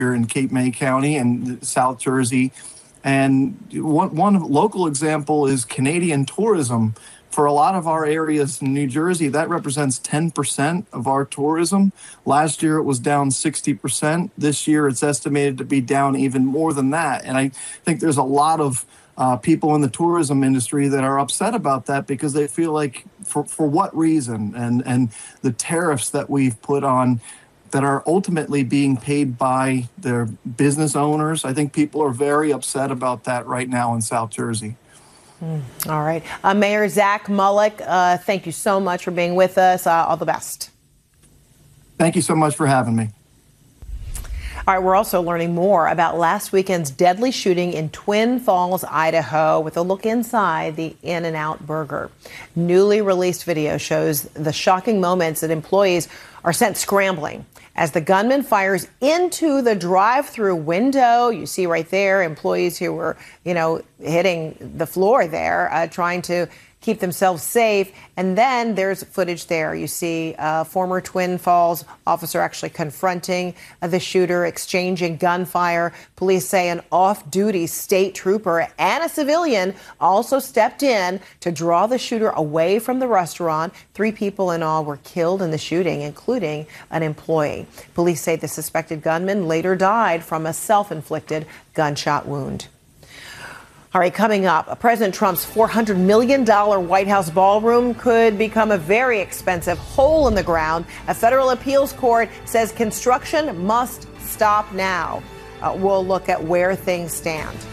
here in Cape May County and South Jersey. And one local example is Canadian tourism. For a lot of our areas in New Jersey, that represents 10% of our tourism. Last year, it was down 60%. This year, it's estimated to be down even more than that. And I think there's a lot of people in the tourism industry that are upset about that because they feel like for what reason? And the tariffs that we've put on that are ultimately being paid by their business owners. I think people are very upset about that right now in South Jersey. All right. Mayor Zach Mullick, thank you so much for being with us. All the best. Thank you so much for having me. All right, we're also learning more about last weekend's deadly shooting in Twin Falls, Idaho, with a look inside the In-N-Out Burger. Newly released video shows the shocking moments that employees are sent scrambling as the gunman fires into the drive-through window. You see right there employees who were, hitting the floor there, trying to keep themselves safe. And then there's footage there. You see a former Twin Falls officer actually confronting the shooter, exchanging gunfire. Police say an off-duty state trooper and a civilian also stepped in to draw the shooter away from the restaurant. 3 people in all were killed in the shooting, including an employee. Police say the suspected gunman later died from a self-inflicted gunshot wound. All right, coming up, President Trump's $400 million White House ballroom could become a very expensive hole in the ground. A federal appeals court says construction must stop now. We'll look at where things stand.